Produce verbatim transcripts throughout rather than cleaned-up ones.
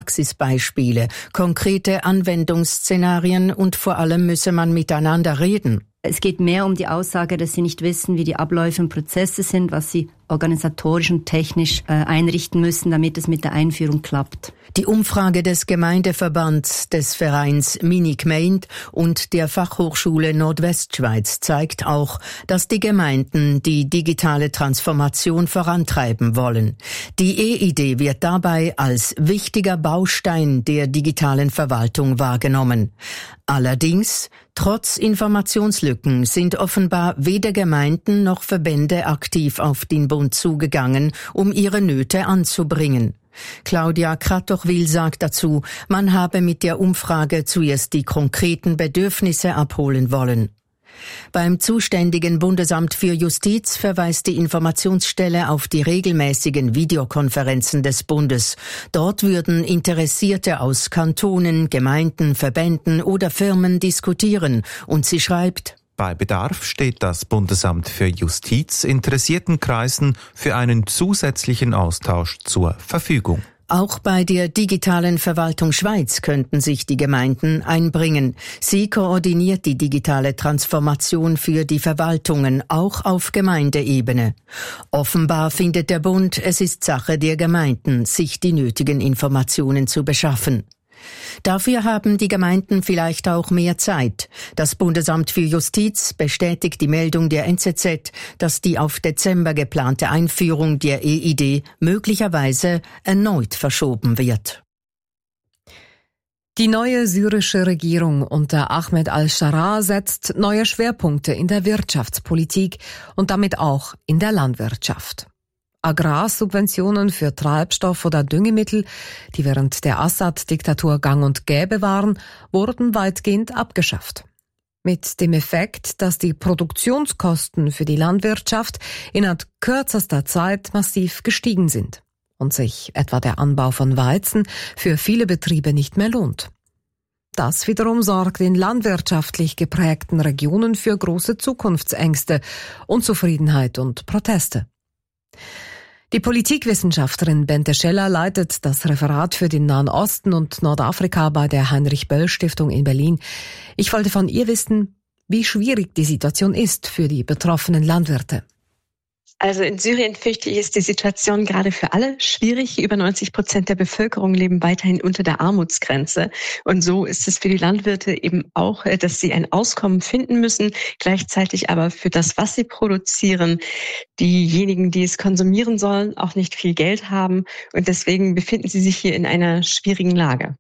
Praxisbeispiele, konkrete Anwendungsszenarien und vor allem müsse man miteinander reden. Es geht mehr um die Aussage, dass sie nicht wissen, wie die Abläufe und Prozesse sind, was sie organisatorisch und technisch äh, einrichten müssen, damit es mit der Einführung klappt. Die Umfrage des Gemeindeverbands des Vereins Mini-Gemeinde und der Fachhochschule Nordwestschweiz zeigt auch, dass die Gemeinden die digitale Transformation vorantreiben wollen. Die E I D wird dabei als wichtiger Baustein der digitalen Verwaltung wahrgenommen. Allerdings, trotz Informationslücken sind offenbar weder Gemeinden noch Verbände aktiv auf den Bund zugegangen, um ihre Nöte anzubringen. Claudia Kratochwil sagt dazu, man habe mit der Umfrage zuerst die konkreten Bedürfnisse abholen wollen. Beim zuständigen Bundesamt für Justiz verweist die Informationsstelle auf die regelmäßigen Videokonferenzen des Bundes. Dort würden Interessierte aus Kantonen, Gemeinden, Verbänden oder Firmen diskutieren. Und sie schreibt: Bei Bedarf steht das Bundesamt für Justiz interessierten Kreisen für einen zusätzlichen Austausch zur Verfügung. Auch bei der digitalen Verwaltung Schweiz könnten sich die Gemeinden einbringen. Sie koordiniert die digitale Transformation für die Verwaltungen, auch auf Gemeindeebene. Offenbar findet der Bund, es ist Sache der Gemeinden, sich die nötigen Informationen zu beschaffen. Dafür haben die Gemeinden vielleicht auch mehr Zeit. Das Bundesamt für Justiz bestätigt die Meldung der N Z Z, dass die auf Dezember geplante Einführung der E I D möglicherweise erneut verschoben wird. Die neue syrische Regierung unter Ahmed al-Sharaa setzt neue Schwerpunkte in der Wirtschaftspolitik und damit auch in der Landwirtschaft. Agrarsubventionen für Treibstoff oder Düngemittel, die während der Assad-Diktatur gang und gäbe waren, wurden weitgehend abgeschafft. Mit dem Effekt, dass die Produktionskosten für die Landwirtschaft innerhalb kürzester Zeit massiv gestiegen sind und sich etwa der Anbau von Weizen für viele Betriebe nicht mehr lohnt. Das wiederum sorgt in landwirtschaftlich geprägten Regionen für große Zukunftsängste, Unzufriedenheit und Proteste. Die Politikwissenschaftlerin Bente Scheller leitet das Referat für den Nahen Osten und Nordafrika bei der Heinrich-Böll-Stiftung in Berlin. Ich wollte von ihr wissen, wie schwierig die Situation ist für die betroffenen Landwirte. Also in Syrien fürchte ich, ist die Situation gerade für alle schwierig. Über neunzig Prozent der Bevölkerung leben weiterhin unter der Armutsgrenze. Und so ist es für die Landwirte eben auch, dass sie ein Auskommen finden müssen, gleichzeitig aber für das, was sie produzieren, diejenigen, die es konsumieren sollen, auch nicht viel Geld haben. Und deswegen befinden sie sich hier in einer schwierigen Lage.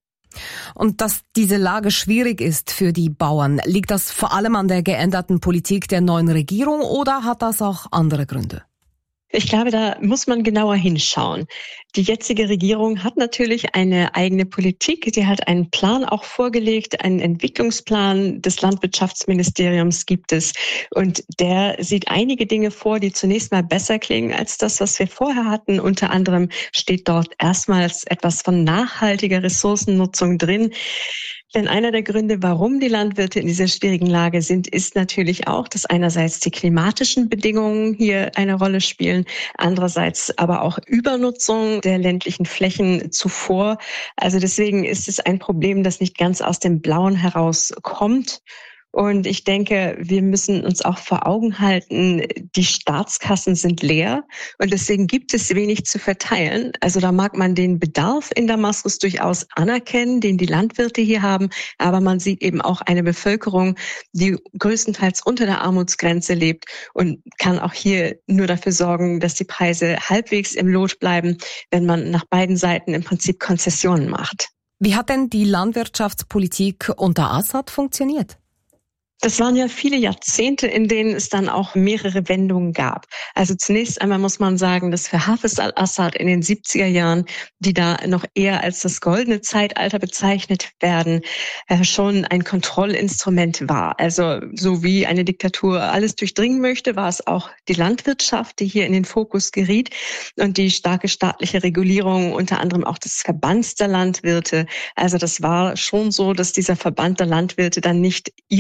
Und dass diese Lage schwierig ist für die Bauern, liegt das vor allem an der geänderten Politik der neuen Regierung oder hat das auch andere Gründe? Ich glaube, da muss man genauer hinschauen. Die jetzige Regierung hat natürlich eine eigene Politik. Sie hat einen Plan auch vorgelegt, einen Entwicklungsplan des Landwirtschaftsministeriums gibt es. Und der sieht einige Dinge vor, die zunächst mal besser klingen als das, was wir vorher hatten. Unter anderem steht dort erstmals etwas von nachhaltiger Ressourcennutzung drin. Denn einer der Gründe, warum die Landwirte in dieser schwierigen Lage sind, ist natürlich auch, dass einerseits die klimatischen Bedingungen hier eine Rolle spielen, andererseits aber auch Übernutzung der ländlichen Flächen zuvor. Also deswegen ist es ein Problem, das nicht ganz aus dem Blauen herauskommt. Und ich denke, wir müssen uns auch vor Augen halten, die Staatskassen sind leer und deswegen gibt es wenig zu verteilen. Also da mag man den Bedarf in Damaskus durchaus anerkennen, den die Landwirte hier haben, aber man sieht eben auch eine Bevölkerung, die größtenteils unter der Armutsgrenze lebt und kann auch hier nur dafür sorgen, dass die Preise halbwegs im Lot bleiben, wenn man nach beiden Seiten im Prinzip Konzessionen macht. Wie hat denn die Landwirtschaftspolitik unter Assad funktioniert? Das waren ja viele Jahrzehnte, in denen es dann auch mehrere Wendungen gab. Also zunächst einmal muss man sagen, dass für Hafez al-Assad in den siebziger Jahren, die da noch eher als das goldene Zeitalter bezeichnet werden, schon ein Kontrollinstrument war. Also so wie eine Diktatur alles durchdringen möchte, war es auch die Landwirtschaft, die hier in den Fokus geriet und die starke staatliche Regulierung, unter anderem auch des Verbands der Landwirte. Also das war schon so, dass dieser Verband der Landwirte dann nicht ihre Interessen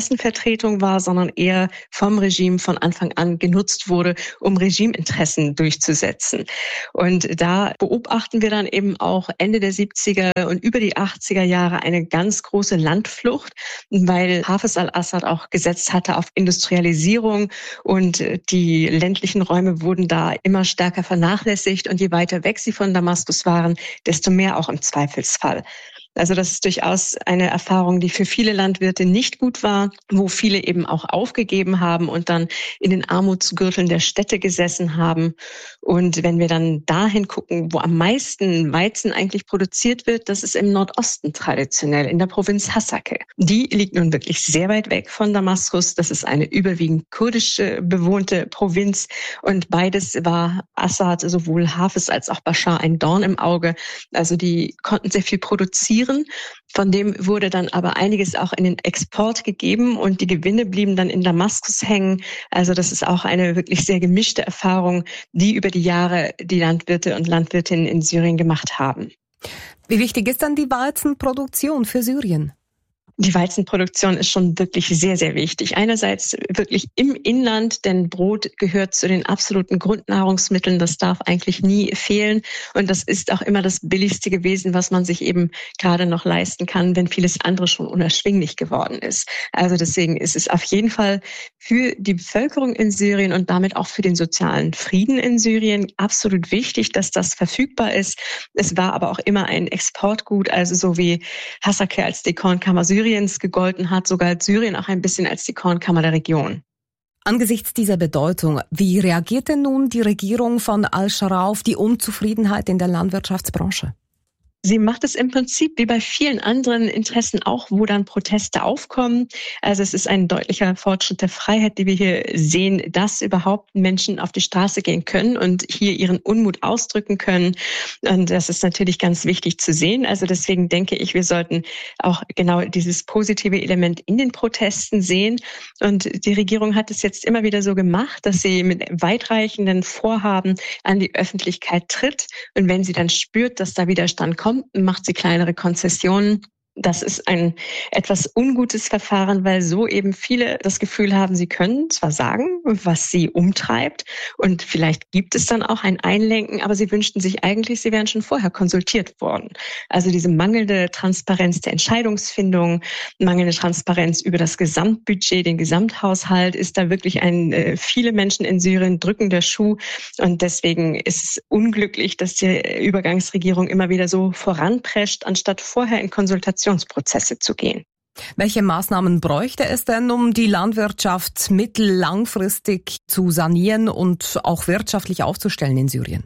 Interessenvertretung war, sondern eher vom Regime von Anfang an genutzt wurde, um Regimeinteressen durchzusetzen. Und da beobachten wir dann eben auch Ende der siebziger und über die achtziger Jahre eine ganz große Landflucht, weil Hafez al-Assad auch gesetzt hatte auf Industrialisierung und die ländlichen Räume wurden da immer stärker vernachlässigt und je weiter weg sie von Damaskus waren, desto mehr auch im Zweifelsfall. Also das ist durchaus eine Erfahrung, die für viele Landwirte nicht gut war, wo viele eben auch aufgegeben haben und dann in den Armutsgürteln der Städte gesessen haben. Und wenn wir dann dahin gucken, wo am meisten Weizen eigentlich produziert wird, das ist im Nordosten traditionell, in der Provinz Hasake. Die liegt nun wirklich sehr weit weg von Damaskus. Das ist eine überwiegend kurdisch bewohnte Provinz. Und beides war Assad, sowohl Hafez als auch Bashar, ein Dorn im Auge. Also die konnten sehr viel produzieren. Von dem wurde dann aber einiges auch in den Export gegeben und die Gewinne blieben dann in Damaskus hängen. Also das ist auch eine wirklich sehr gemischte Erfahrung, die über die Jahre die Landwirte und Landwirtinnen in Syrien gemacht haben. Wie wichtig ist dann die Weizenproduktion für Syrien? Die Weizenproduktion ist schon wirklich sehr, sehr wichtig. Einerseits wirklich im Inland, denn Brot gehört zu den absoluten Grundnahrungsmitteln. Das darf eigentlich nie fehlen. Und das ist auch immer das Billigste gewesen, was man sich eben gerade noch leisten kann, wenn vieles andere schon unerschwinglich geworden ist. Also deswegen ist es auf jeden Fall für die Bevölkerung in Syrien und damit auch für den sozialen Frieden in Syrien absolut wichtig, dass das verfügbar ist. Es war aber auch immer ein Exportgut, also so wie Hasake als die Kornkammer Syriens gegolten hat, sogar als Syrien auch ein bisschen als die Kornkammer der Region. Angesichts dieser Bedeutung, wie reagiert denn nun die Regierung von al-Shara auf die Unzufriedenheit in der Landwirtschaftsbranche? Sie macht es im Prinzip wie bei vielen anderen Interessen auch, wo dann Proteste aufkommen. Also es ist ein deutlicher Fortschritt der Freiheit, die wir hier sehen, dass überhaupt Menschen auf die Straße gehen können und hier ihren Unmut ausdrücken können. Und das ist natürlich ganz wichtig zu sehen. Also deswegen denke ich, wir sollten auch genau dieses positive Element in den Protesten sehen. Und die Regierung hat es jetzt immer wieder so gemacht, dass sie mit weitreichenden Vorhaben an die Öffentlichkeit tritt. Und wenn sie dann spürt, dass da Widerstand kommt, macht sie kleinere Konzessionen. Das ist ein etwas ungutes Verfahren, weil so eben viele das Gefühl haben, sie können zwar sagen, was sie umtreibt und vielleicht gibt es dann auch ein Einlenken, aber sie wünschten sich eigentlich, sie wären schon vorher konsultiert worden. Also diese mangelnde Transparenz der Entscheidungsfindung, mangelnde Transparenz über das Gesamtbudget, den Gesamthaushalt, ist da wirklich ein, äh, viele Menschen in Syrien drücken der Schuh und deswegen ist es unglücklich, dass die Übergangsregierung immer wieder so voranprescht, anstatt vorher in Konsultation Prozesse zu gehen. Welche Maßnahmen bräuchte es denn, um die Landwirtschaft mittellangfristig zu sanieren und auch wirtschaftlich aufzustellen in Syrien?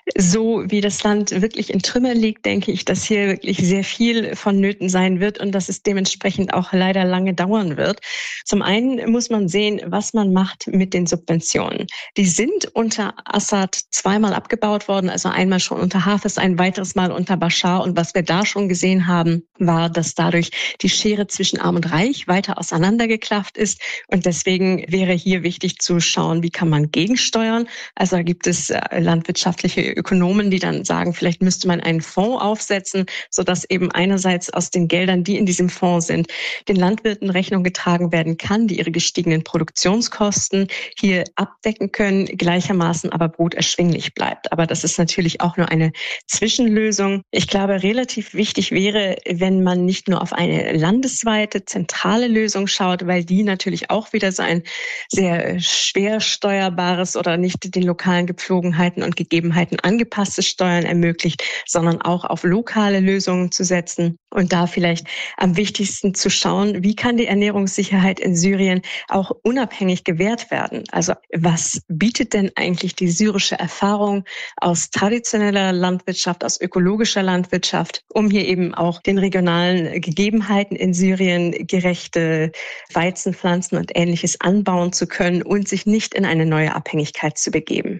So wie das Land wirklich in Trümmern liegt, denke ich, dass hier wirklich sehr viel vonnöten sein wird und dass es dementsprechend auch leider lange dauern wird. Zum einen muss man sehen, was man macht mit den Subventionen. Die sind unter Assad zweimal abgebaut worden, also einmal schon unter Hafez, ein weiteres Mal unter Bashar. Und was wir da schon gesehen haben, war, dass dadurch die Schere zwischen Arm und Reich weiter auseinandergeklafft ist. Und deswegen wäre hier wichtig zu schauen, wie kann man gegensteuern. Also da gibt es landwirtschaftliche Ökonomen, die dann sagen, vielleicht müsste man einen Fonds aufsetzen, sodass eben einerseits aus den Geldern, die in diesem Fonds sind, den Landwirten Rechnung getragen werden kann, die ihre gestiegenen Produktionskosten hier abdecken können, gleichermaßen aber Brot erschwinglich bleibt. Aber das ist natürlich auch nur eine Zwischenlösung. Ich glaube, relativ wichtig wäre, wenn man nicht nur auf eine landesweite, zentrale Lösung schaut, weil die natürlich auch wieder so ein sehr schwer steuerbares oder nicht den lokalen Gepflogenheiten und Gegebenheiten angepasste Steuern ermöglicht, sondern auch auf lokale Lösungen zu setzen und da vielleicht am wichtigsten zu schauen, wie kann die Ernährungssicherheit in Syrien auch unabhängig gewährt werden? Also was bietet denn eigentlich die syrische Erfahrung aus traditioneller Landwirtschaft, aus ökologischer Landwirtschaft, um hier eben auch den regionalen Gegebenheiten in Syrien gerechte Weizenpflanzen und Ähnliches anbauen zu können und sich nicht in eine neue Abhängigkeit zu begeben.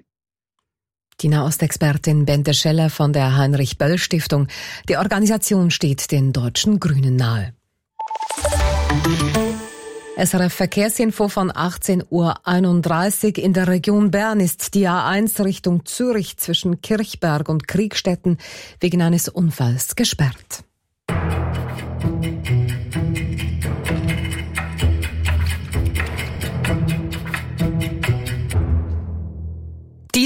Die Nahostexpertin Bente Scheller von der Heinrich-Böll-Stiftung. Die Organisation steht den deutschen Grünen nahe. S R F-Verkehrsinfo von achtzehn Uhr einunddreißig. In der Region Bern ist die A eins Richtung Zürich zwischen Kirchberg und Kriegstetten wegen eines Unfalls gesperrt.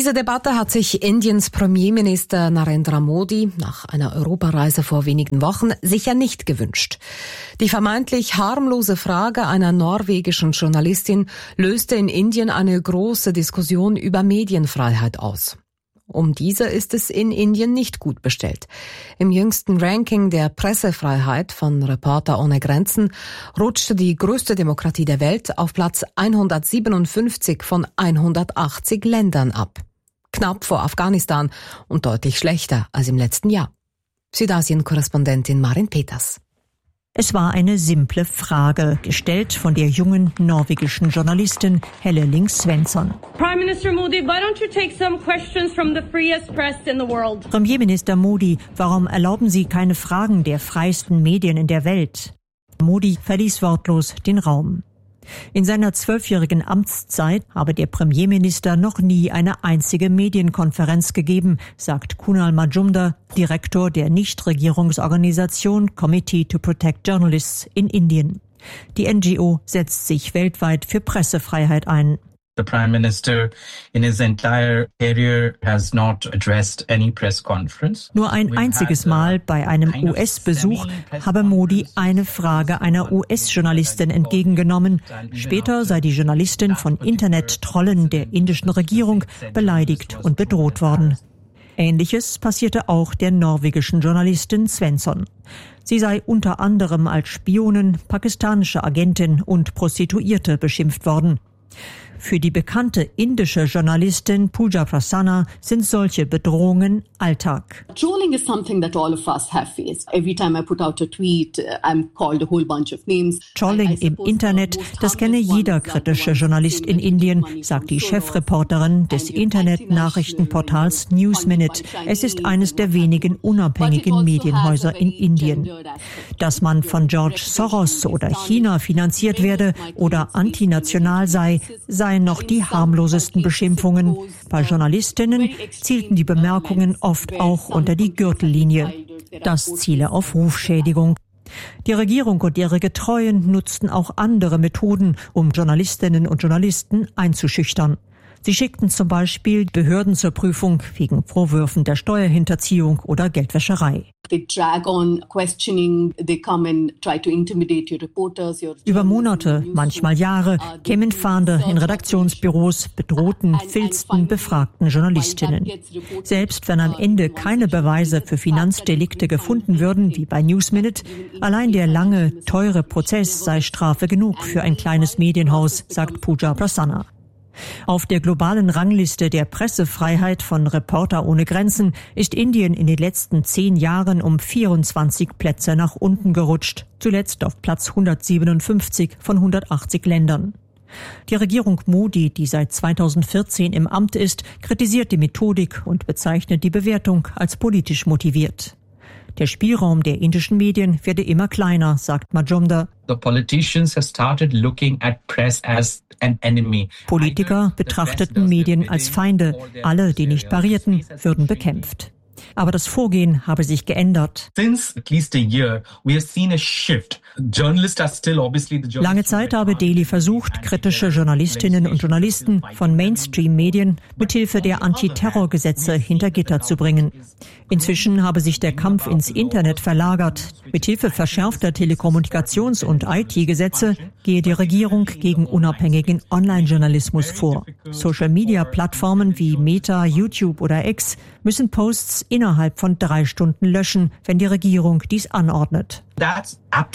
Diese Debatte hat sich Indiens Premierminister Narendra Modi nach einer Europareise vor wenigen Wochen sicher nicht gewünscht. Die vermeintlich harmlose Frage einer norwegischen Journalistin löste in Indien eine große Diskussion über Medienfreiheit aus. Um diese ist es in Indien nicht gut bestellt. Im jüngsten Ranking der Pressefreiheit von Reporter ohne Grenzen rutschte die größte Demokratie der Welt auf Platz hundertsiebenundfünfzig von hundertachtzig Ländern ab. Knapp vor Afghanistan und deutlich schlechter als im letzten Jahr. Südasien-Korrespondentin Marin Peters. Es war eine simple Frage, gestellt von der jungen norwegischen Journalistin Helle Ling Svensson. Prime Minister Modi, why don't you take some questions from the freest press in the world? Premierminister Modi, warum erlauben Sie keine Fragen der freiesten Medien in der Welt? Modi verließ wortlos den Raum. In seiner zwölfjährigen Amtszeit habe der Premierminister noch nie eine einzige Medienkonferenz gegeben, sagt Kunal Majumdar, Direktor der Nichtregierungsorganisation Committee to Protect Journalists in Indien. Die N G O setzt sich weltweit für Pressefreiheit ein. The Prime Minister in his entire career has not addressed any press conference. Nur ein einziges Mal bei einem U S-Besuch habe Modi eine Frage einer U S-Journalistin entgegengenommen. Später sei die Journalistin von Internet-Trollen der indischen Regierung beleidigt und bedroht worden. Ähnliches passierte auch der norwegischen Journalistin Svensson. Sie sei unter anderem als Spionin, pakistanische Agentin und Prostituierte beschimpft worden. Für die bekannte indische Journalistin Pooja Prasanna sind solche Bedrohungen Alltag. Trolling is something that all of us have faced. Every time I put out a tweet, I'm called a whole bunch of names. Trolling im Internet, das kenne jeder kritische Journalist in Indien, sagt die Chefreporterin des Internet-Nachrichtenportals Newsminute. Es ist eines der wenigen unabhängigen Medienhäuser in Indien. Dass man von George Soros oder China finanziert werde oder antinational sei, seien noch die harmlosesten Beschimpfungen. Bei Journalistinnen zielten die Bemerkungen oft auch unter die Gürtellinie. Das ziele auf Rufschädigung. Die Regierung und ihre Getreuen nutzten auch andere Methoden, um Journalistinnen und Journalisten einzuschüchtern. Sie schickten zum Beispiel Behörden zur Prüfung wegen Vorwürfen der Steuerhinterziehung oder Geldwäscherei. Über Monate, manchmal Jahre, kämen Fahnder in Redaktionsbüros, bedrohten, filzten, befragten Journalistinnen. Selbst wenn am Ende keine Beweise für Finanzdelikte gefunden würden, wie bei Newsminute, allein der lange, teure Prozess sei Strafe genug für ein kleines Medienhaus, sagt Pooja Prasanna. Auf der globalen Rangliste der Pressefreiheit von Reporter ohne Grenzen ist Indien in den letzten zehn Jahren um vierundzwanzig Plätze nach unten gerutscht, zuletzt auf Platz hundertsiebenundfünfzig von hundertachtzig Ländern. Die Regierung Modi, die seit zweitausendvierzehn im Amt ist, kritisiert die Methodik und bezeichnet die Bewertung als politisch motiviert. Der Spielraum der indischen Medien werde immer kleiner, sagt Majumdar. The politicians have started looking at press as an enemy. Politiker betrachteten Medien als Feinde. Alle, die nicht parierten, würden bekämpft. Aber das Vorgehen habe sich geändert. Lange Zeit habe Delhi versucht, kritische Journalistinnen und Journalisten von Mainstream-Medien mithilfe der Antiterrorgesetze hinter Gitter zu bringen. Inzwischen habe sich der Kampf ins Internet verlagert. Mithilfe verschärfter Telekommunikations- und I T-Gesetze gehe die Regierung gegen unabhängigen Online-Journalismus vor. Social-Media-Plattformen wie Meta, YouTube oder X müssen Posts innerhalb von drei Stunden löschen, wenn die Regierung dies anordnet. Das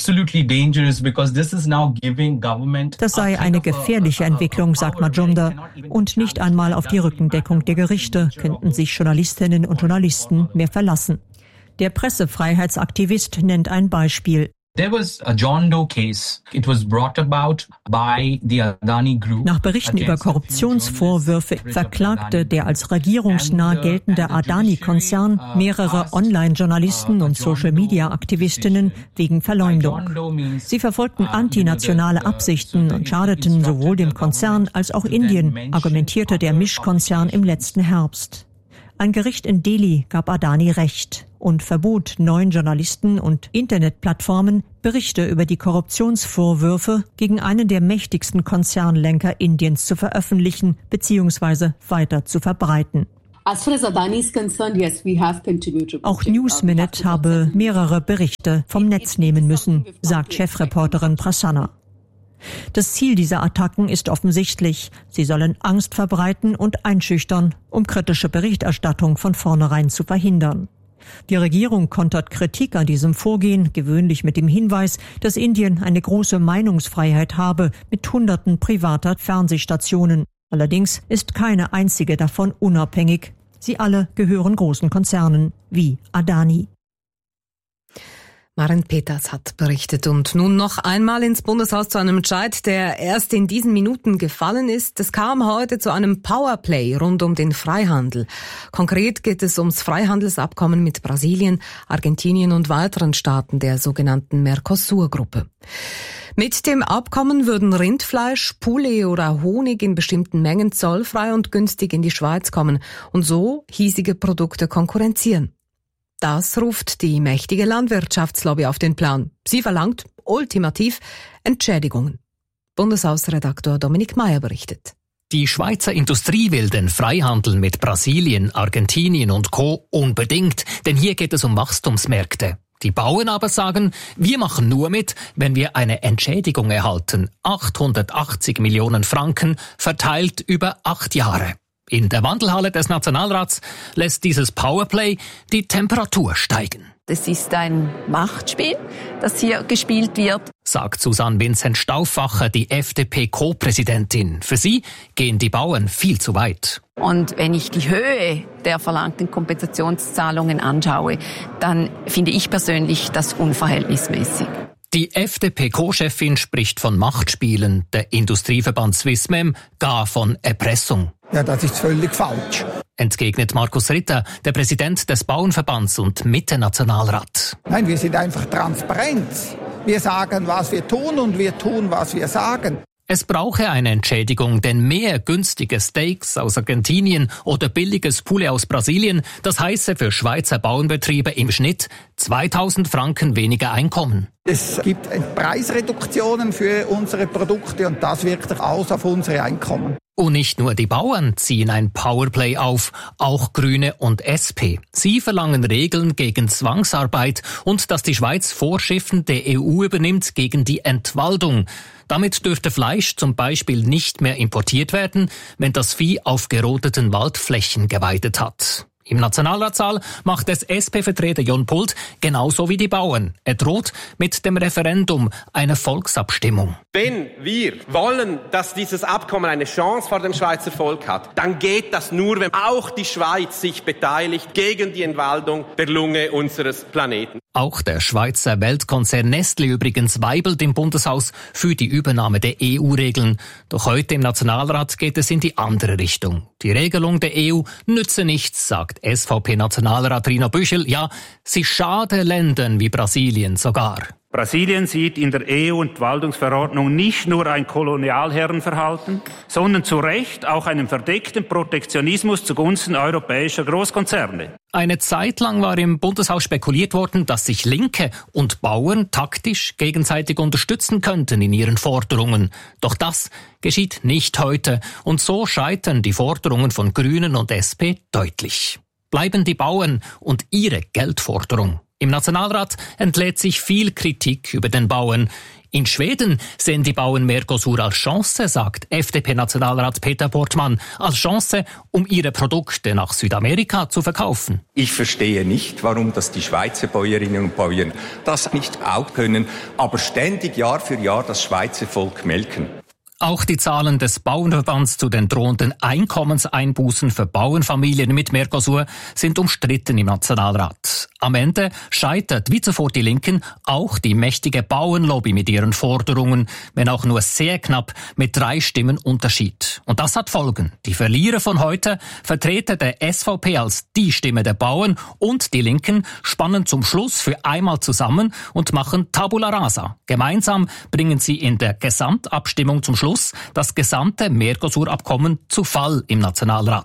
sei eine gefährliche Entwicklung, sagt Majumdar. Und nicht einmal auf die Rückendeckung der Gerichte könnten sich Journalistinnen und Journalisten mehr verlassen. Der Pressefreiheitsaktivist nennt ein Beispiel. There was a John Doe case. It was brought about by the Adani Group. Nach Berichten über Korruptionsvorwürfe verklagte der als regierungsnah geltende Adani-Konzern mehrere Online-Journalisten und Social-Media-Aktivistinnen wegen Verleumdung. Sie verfolgten antinationale Absichten und schadeten sowohl dem Konzern als auch Indien, argumentierte der Mischkonzern im letzten Herbst. Ein Gericht in Delhi gab Adani Recht. und verbot neuen Journalisten und Internetplattformen, Berichte über die Korruptionsvorwürfe gegen einen der mächtigsten Konzernlenker Indiens zu veröffentlichen bzw. weiter zu verbreiten. Auch Newsminute habe mehrere Berichte vom Netz nehmen müssen, sagt Chefreporterin Prasanna. Das Ziel dieser Attacken ist offensichtlich. Sie sollen Angst verbreiten und einschüchtern, um kritische Berichterstattung von vornherein zu verhindern. Die Regierung kontert Kritik an diesem Vorgehen, gewöhnlich mit dem Hinweis, dass Indien eine große Meinungsfreiheit habe mit hunderten privater Fernsehstationen. Allerdings ist keine einzige davon unabhängig. Sie alle gehören großen Konzernen wie Adani. Maren Peters hat berichtet. Und nun noch einmal ins Bundeshaus zu einem Entscheid, der erst in diesen Minuten gefallen ist. Es kam heute zu einem Powerplay rund um den Freihandel. Konkret geht es ums Freihandelsabkommen mit Brasilien, Argentinien und weiteren Staaten der sogenannten Mercosur-Gruppe. Mit dem Abkommen würden Rindfleisch, Poulet oder Honig in bestimmten Mengen zollfrei und günstig in die Schweiz kommen und so hiesige Produkte konkurrenzieren. Das ruft die mächtige Landwirtschaftslobby auf den Plan. Sie verlangt ultimativ Entschädigungen. Bundeshausredaktor Dominik Meyer berichtet. Die Schweizer Industrie will den Freihandel mit Brasilien, Argentinien und Co. unbedingt, denn hier geht es um Wachstumsmärkte. Die Bauern aber sagen, wir machen nur mit, wenn wir eine Entschädigung erhalten. achthundertachtzig Millionen Franken verteilt über acht Jahre. In der Wandelhalle des Nationalrats lässt dieses Powerplay die Temperatur steigen. Das ist ein Machtspiel, das hier gespielt wird, sagt Susanne Vincent Stauffacher, die F D P-Co-Präsidentin. Für sie gehen die Bauern viel zu weit. Und wenn ich die Höhe der verlangten Kompensationszahlungen anschaue, dann finde ich persönlich das unverhältnismäßig. Die F D P-Co-Chefin spricht von Machtspielen, der Industrieverband Swissmem gar von Erpressung. Ja, das ist völlig falsch. Entgegnet Markus Ritter, der Präsident des Bauernverbands und Mitte-Nationalrat. Nein, wir sind einfach transparent. Wir sagen, was wir tun und wir tun, was wir sagen. Es brauche eine Entschädigung, denn mehr günstige Steaks aus Argentinien oder billiges Poulet aus Brasilien, das heiße für Schweizer Bauernbetriebe im Schnitt zweitausend Franken weniger Einkommen. Es gibt Preisreduktionen für unsere Produkte und das wirkt sich aus auf unsere Einkommen. Und nicht nur die Bauern ziehen ein Powerplay auf, auch Grüne und S P. Sie verlangen Regeln gegen Zwangsarbeit und dass die Schweiz Vorschriften der E U übernimmt gegen die Entwaldung. Damit dürfte Fleisch zum Beispiel nicht mehr importiert werden, wenn das Vieh auf gerodeten Waldflächen geweidet hat. Im Nationalratssaal macht es S P-Vertreter Jon Pult genauso wie die Bauern. Er droht mit dem Referendum, einer Volksabstimmung. Wenn wir wollen, dass dieses Abkommen eine Chance vor dem Schweizer Volk hat, dann geht das nur, wenn auch die Schweiz sich beteiligt gegen die Entwaldung der Lunge unseres Planeten. Auch der Schweizer Weltkonzern Nestlé übrigens weibelt im Bundeshaus für die Übernahme der E U-Regeln. Doch heute im Nationalrat geht es in die andere Richtung. Die Regelung der E U nütze nichts, sagt S V P-Nationalrat Rino Büchel. Ja, sie schade Ländern wie Brasilien sogar. Brasilien sieht in der E U-Entwaldungsverordnung nicht nur ein Kolonialherrenverhalten, sondern zu Recht auch einen verdeckten Protektionismus zugunsten europäischer Großkonzerne. Eine Zeit lang war im Bundeshaus spekuliert worden, dass sich Linke und Bauern taktisch gegenseitig unterstützen könnten in ihren Forderungen. Doch das geschieht nicht heute und so scheitern die Forderungen von Grünen und S P deutlich. Bleiben die Bauern und ihre Geldforderung. Im Nationalrat entlädt sich viel Kritik über den Bauern. In Schweden sehen die Bauern Mercosur als Chance, sagt F D P-Nationalrat Peter Portmann, als Chance, um ihre Produkte nach Südamerika zu verkaufen. Ich verstehe nicht, warum das die Schweizer Bäuerinnen und Bauern das nicht auch können, aber ständig Jahr für Jahr das Schweizer Volk melken. Auch die Zahlen des Bauernverbands zu den drohenden Einkommenseinbußen für Bauernfamilien mit Mercosur sind umstritten im Nationalrat. Am Ende scheitert wie zuvor die Linken auch die mächtige Bauernlobby mit ihren Forderungen, wenn auch nur sehr knapp mit drei Stimmen Unterschied. Und das hat Folgen. Die Verlierer von heute, Vertreter der S V P als die Stimme der Bauern und die Linken, spannen zum Schluss für einmal zusammen und machen Tabula Rasa. Gemeinsam bringen sie in der Gesamtabstimmung zum Schluss das gesamte Mercosur-Abkommen zu Fall im Nationalrat.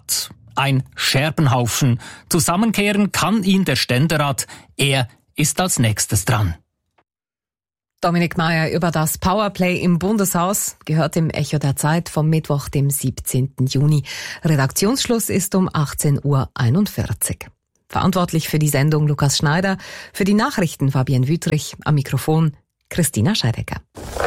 ein Scherbenhaufen. Zusammenkehren kann ihn der Ständerat. Er ist als nächstes dran. Dominik Mayer über das Powerplay im Bundeshaus gehört im Echo der Zeit vom Mittwoch, dem siebzehnten Juni. Redaktionsschluss ist um achtzehn Uhr einundvierzig. Verantwortlich für die Sendung Lukas Schneider, für die Nachrichten Fabienne Wüthrich, am Mikrofon Christina Scheidecker.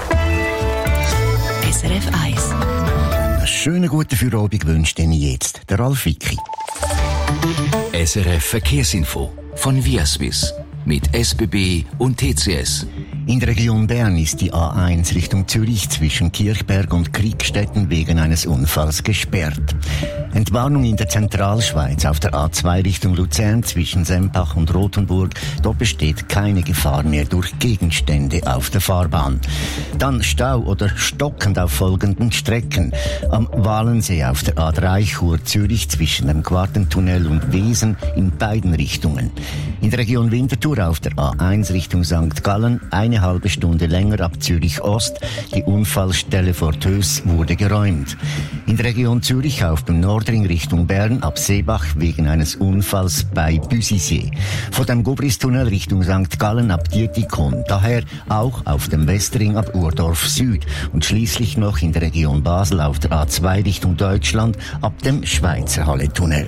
S R F eins. Einen schönen guten Feierabend wünscht Ihnen jetzt der Ralf Wicki. S R F Verkehrsinfo von Viaswiss mit S B B und T C S. In der Region Bern ist die A eins Richtung Zürich zwischen Kirchberg und Kriegstetten wegen eines Unfalls gesperrt. Entwarnung in der Zentralschweiz auf der A zwei Richtung Luzern zwischen Sempach und Rothenburg. Dort besteht keine Gefahr mehr durch Gegenstände auf der Fahrbahn. Dann Stau oder stockend auf folgenden Strecken. Am Walensee auf der A drei Chur-Zürich zwischen dem Quartentunnel und Wesen in beiden Richtungen. In der Region Winterthur auf der A eins Richtung Sankt Gallen eine halbe Stunde länger ab Zürich Ost. Die Unfallstelle vor Tös wurde geräumt. In der Region Zürich auf dem Nordring Richtung Bern ab Seebach wegen eines Unfalls bei Büsisee. Von dem Gobristunnel Richtung Sankt Gallen ab Dietikon. Daher auch auf dem Westring ab Urdorf Süd. Und schließlich noch in der Region Basel auf der A zwei Richtung Deutschland ab dem Schweizer Halle-Tunnel.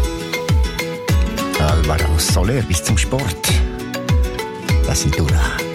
Alvaro Soler bis zum Sport. La cintura.